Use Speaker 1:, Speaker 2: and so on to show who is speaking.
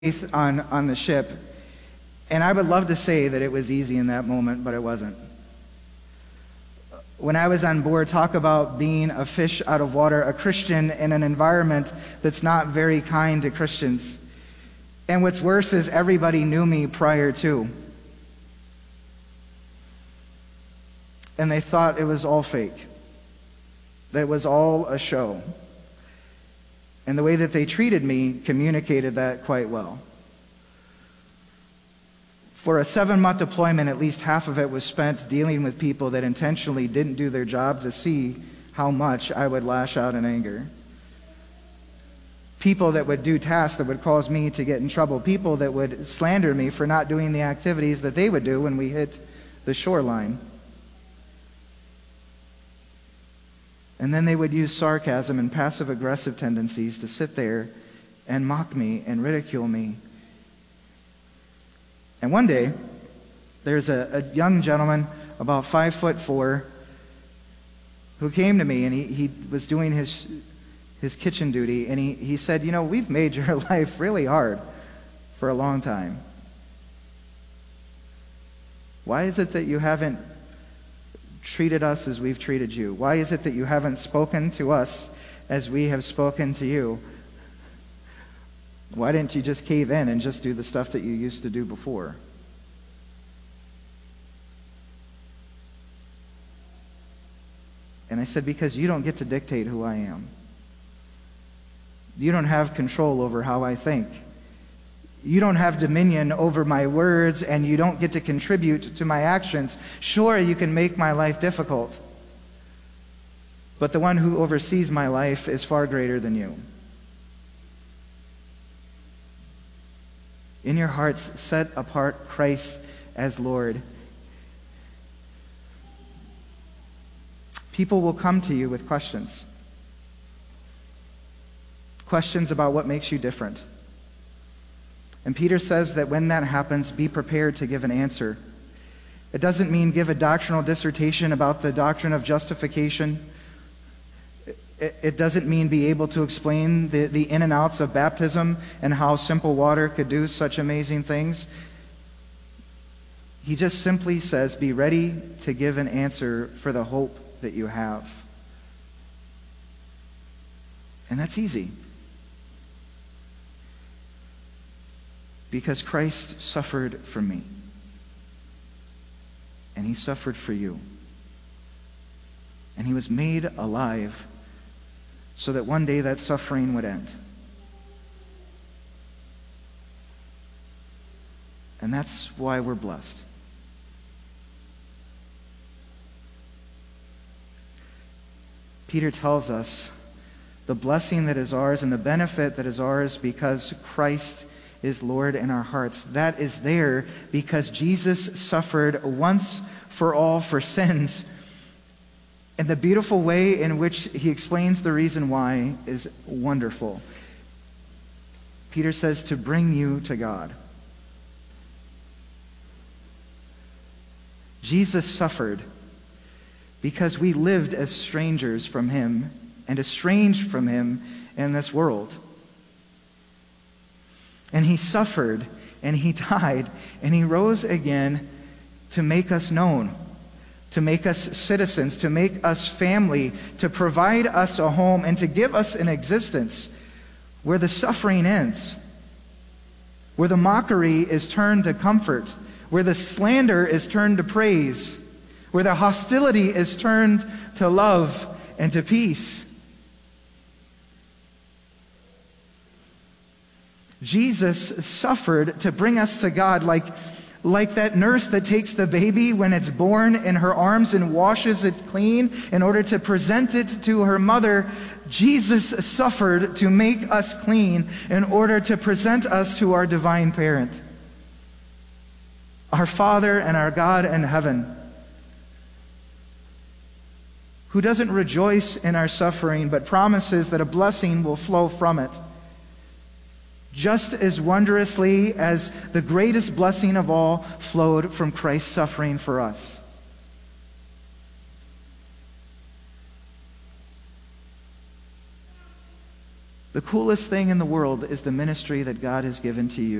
Speaker 1: on the ship, and I would love to say that it was easy in that moment, but it wasn't. When I was on board, talk about being a fish out of water, a Christian in an environment that's not very kind to Christians. And what's worse is everybody knew me prior to. And they thought it was all fake, that it was all a show. And the way that they treated me communicated that quite well. For a 7-month deployment, at least half of it was spent dealing with people that intentionally didn't do their job to see how much I would lash out in anger. People that would do tasks that would cause me to get in trouble. People that would slander me for not doing the activities that they would do when we hit the shoreline. And then they would use sarcasm and passive-aggressive tendencies to sit there and mock me and ridicule me. And one day, there's a young gentleman, about 5'4", who came to me, and he was doing his kitchen duty, and he said, "You know, we've made your life really hard for a long time. Why is it that you haven't treated us as we've treated you? Why is it that you haven't spoken to us as we have spoken to you? Why didn't you just cave in and just do the stuff that you used to do before?" And I said, "Because you don't get to dictate who I am. You don't have control over how I think. You don't have dominion over my words, and you don't get to contribute to my actions. Sure, you can make my life difficult, but the one who oversees my life is far greater than you. In your hearts, set apart Christ as Lord." People will come to you with questions. Questions about what makes you different. And Peter says that when that happens, be prepared to give an answer. It doesn't mean give a doctrinal dissertation about the doctrine of justification. It doesn't mean be able to explain the in and outs of baptism and how simple water could do such amazing things. He just simply says, be ready to give an answer for the hope that you have. And that's easy. Because Christ suffered for me. And he suffered for you. And he was made alive so that one day that suffering would end. And that's why we're blessed. Peter tells us the blessing that is ours and the benefit that is ours because Christ is Lord in our hearts. That is there because Jesus suffered once for all for sins. And the beautiful way in which he explains the reason why is wonderful. Peter says to bring you to God. Jesus suffered because we lived as strangers from him and estranged from him in this world. And he suffered, and he died, and he rose again to make us known, to make us citizens, to make us family, to provide us a home, and to give us an existence where the suffering ends, where the mockery is turned to comfort, where the slander is turned to praise, where the hostility is turned to love and to peace. Jesus suffered to bring us to God like that nurse that takes the baby when it's born in her arms and washes it clean in order to present it to her mother. Jesus suffered to make us clean in order to present us to our divine parent, our Father and our God in heaven, who doesn't rejoice in our suffering, but promises that a blessing will flow from it. Just as wondrously as the greatest blessing of all flowed from Christ's suffering for us. The coolest thing in the world is the ministry that God has given to you.